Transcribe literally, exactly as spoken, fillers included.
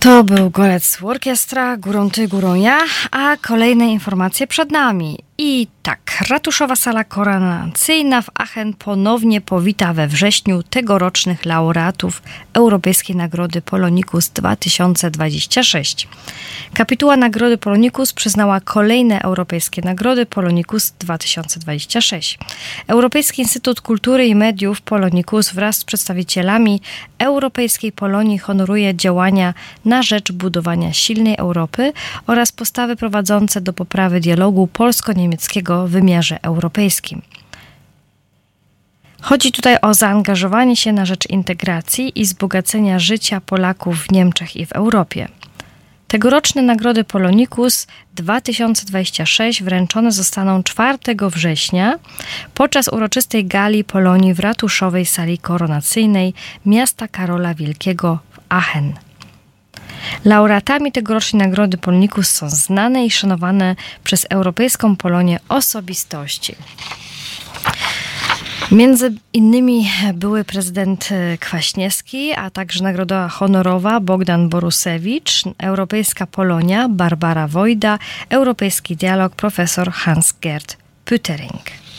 To był Golec Orkiestra, Górą ty, górą ja, a kolejne informacje przed nami. I tak, ratuszowa sala koronacyjna w Aachen ponownie powita we wrześniu tegorocznych laureatów Europejskiej Nagrody Polonikus dwa tysiące dwadzieścia sześć. Kapituła Nagrody Polonikus przyznała kolejne Europejskie Nagrody Polonikus dwa tysiące dwadzieścia sześć. Europejski Instytut Kultury i Mediów Polonikus wraz z przedstawicielami Europejskiej Polonii honoruje działania na rzecz budowania silnej Europy oraz postawy prowadzące do poprawy dialogu polsko-niemieckiego w wymiarze europejskim. Chodzi tutaj o zaangażowanie się na rzecz integracji i wzbogacenia życia Polaków w Niemczech i w Europie. Tegoroczne Nagrody Polonikus dwa tysiące dwadzieścia sześć wręczone zostaną czwartego września podczas uroczystej gali Polonii w ratuszowej sali koronacyjnej miasta Karola Wielkiego w Aachen. Laureatami tegorocznej Nagrody Polonikus są znane i szanowane przez europejską Polonię osobistości. Między innymi były prezydent Kwaśniewski, a także nagroda honorowa Bogdan Borusewicz, Europejska Polonia Barbara Wojda, Europejski Dialog profesor Hans-Gert Püttering.